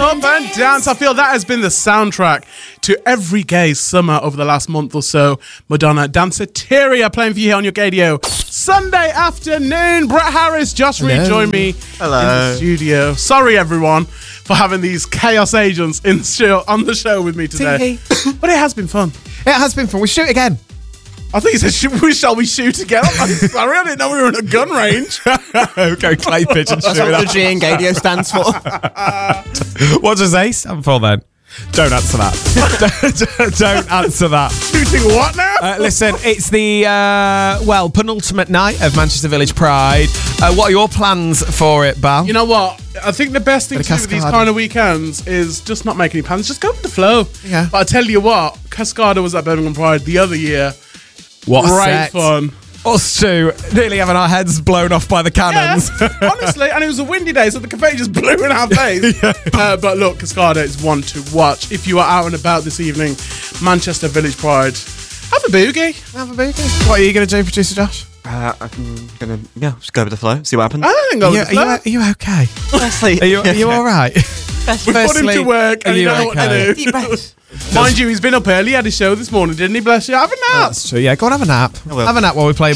up and dance. I feel that has been the soundtrack to every gay summer over the last month or so. Madonna, Danceteria playing for you here on your Gadio. Sunday afternoon, Brett Harris, Josh Reed join me in the studio. Sorry everyone for having these chaos agents on the show with me today. But it has been fun. It has been fun. We shoot again. I think he said, shall we shoot again? I'm sorry, I didn't know we were in a gun range. Go clay pigeon shoot. That's what the G in Gadio stands for. What does A stand for then? Don't answer that. Don't answer that. Shooting what now? Listen, it's the, penultimate night of Manchester Village Pride. What are your plans for it, Bal? You know what? I think the best thing to do with these kind of weekends is just not make any plans. Just go with the flow. Yeah. But I tell you what, Cascada was at Birmingham Pride the other year. What a Great set. fun. Us two nearly having our heads blown off by the cannons. Yeah, honestly, and it was a windy day, so the confetti just blew in our face. But look, Cascada is one to watch. If you are out and about this evening, Manchester Village Pride, have a boogie. Have a boogie. What are you going to do, Producer Josh? I'm gonna just go with the flow, see what happens. I don't think go with the flow. Are you okay? Firstly, Are you all right? We put him to work and are you you know what okay? to do. deep breaths. Mind you, he's been up early, he had a show this morning, didn't he? Bless you. Have a nap. That's true. Yeah, go and have a nap. I will. Have a nap while we play